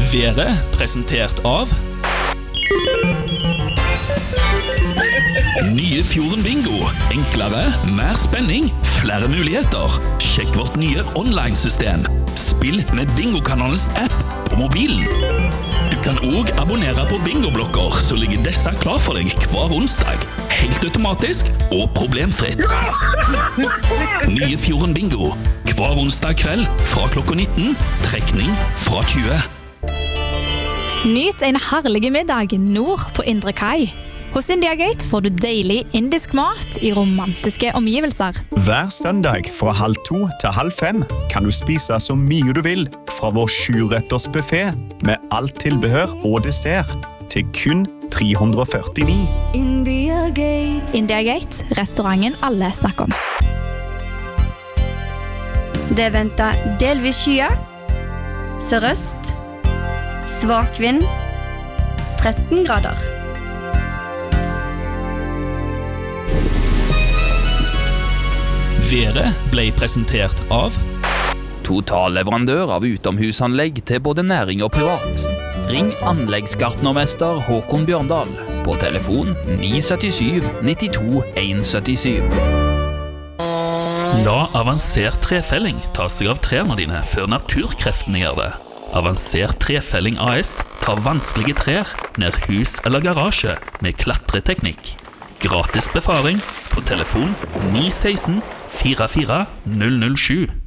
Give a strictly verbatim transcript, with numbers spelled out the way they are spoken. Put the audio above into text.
Været presentert av Nye Fjorden Bingo. Enklere, mer spenning, flere muligheter. Sjekk vårt nye online-system. Spill med Bingokanalens app på mobilen. Du kan også abonnere på bingoblokker, så ligger disse klar for deg hver onsdag. Helt automatisk og problemfritt. Nye Fjorden Bingo. Hver onsdag kveld fra klokka nitten. Trekning fra tjue. Nyt en herlig middag nord på Indre Kai. Hos India Gate får du deilig indisk mat i romantiske omgivelser. Hver søndag fra halv to til halv fem kan du spise så mye du vil fra vår sjuretters buffet med alt tilbehør og dessert til kun tre hundre og førtini. India Gate. India Gate, restauranten alle snakker om. Det venter delvis skyer, sørøst, svak vind, tretten grader. Været ble presentert av Totalleverandør av utomhusanlegg til både næring og privat. Ring anleggsgartnermester Håkon Bjørndal på telefon ni syv syv ni to en syv syv. La avansert trefelling ta seg av trærne dine før naturkreftene gjør det. Avansert trefelling A S tar vanskelige trær ned hus eller garasje med klatreteknikk. Gratis befaring på telefon ni ett seks fire fire null null sju.